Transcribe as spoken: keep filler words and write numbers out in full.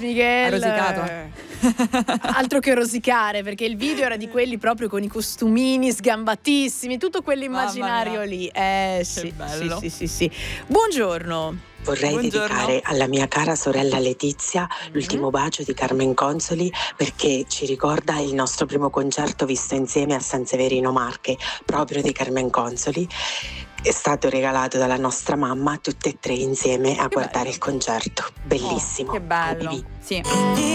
Miguel. Ha rosicato. Altro che rosicare, perché il video era di quelli proprio con i costumini sgambatissimi, tutto quell'immaginario lì. Eh sì, bello. sì, sì, sì, sì. Buongiorno. Vorrei Buongiorno. dedicare alla mia cara sorella Letizia l'ultimo bacio di Carmen Consoli, perché ci ricorda il nostro primo concerto visto insieme a San Severino Marche, proprio di Carmen Consoli. È stato regalato dalla nostra mamma, tutte e tre insieme a Che guardare bello. il concerto. Bellissimo. Oh, che bello. Vivi. Sì.